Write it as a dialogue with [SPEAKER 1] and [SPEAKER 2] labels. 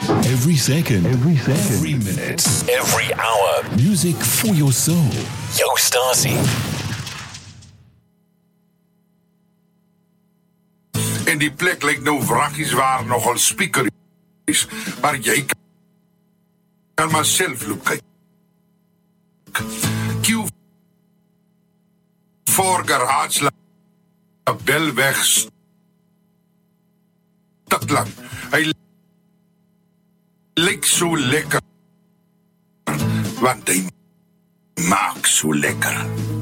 [SPEAKER 1] Every second. Every minute.
[SPEAKER 2] Every hour.
[SPEAKER 1] Music for your soul.
[SPEAKER 2] Jou stasie.
[SPEAKER 3] En die plek lyk nou wrakkies waar nogal speaker is, maar jy kan maar self loop kyk. Q voor garage la belweg stadlang. Hy lyk so lekker, want hy maak so lekker.